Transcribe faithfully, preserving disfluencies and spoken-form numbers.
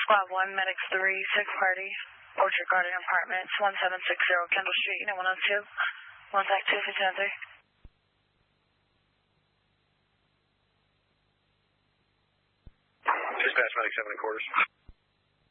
Squad one, Medic three, sick party, Orchard Garden Apartments, one seven six zero Kendall Street, Unit one oh two. Contact two three seven three. Dispatch, Medic seven and quarters.